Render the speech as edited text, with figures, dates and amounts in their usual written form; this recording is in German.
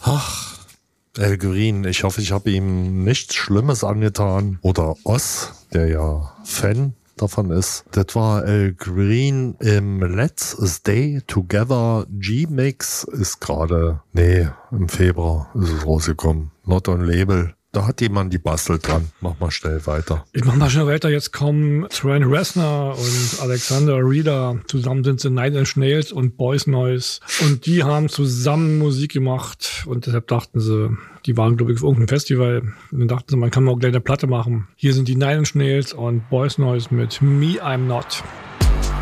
Ach, Al Green, ich hoffe, ich habe ihm nichts Schlimmes angetan. Oder Oz, der ja Fan davon ist. Das war Al Green im Let's Stay Together G-Mix. Ist gerade, im Februar ist es rausgekommen. Not on Label. Da hat jemand die Bastel dran. Mach mal schnell weiter. Ich mach mal schnell weiter. Jetzt kommen Trent Reznor und Alexander Reeder. Zusammen sind sie Nine Inch Nails und Boys Noise. Und die haben zusammen Musik gemacht. Und deshalb dachten sie, die waren, glaube ich, auf irgendeinem Festival. Und dann dachten sie, man kann mal auch gleich eine Platte machen. Hier sind die Nine Inch Nails und Boys Noise mit Me, I'm Not.